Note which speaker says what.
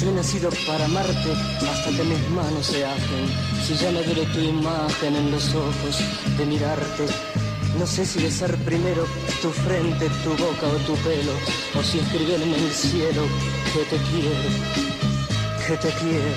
Speaker 1: Yo he nacido para amarte hasta que mis manos se aten. Si ya no duele tu imagen en los ojos de mirarte, no sé si besar primero tu frente, tu boca o tu pelo, o si escribir en el cielo que te quiero, que te quiero.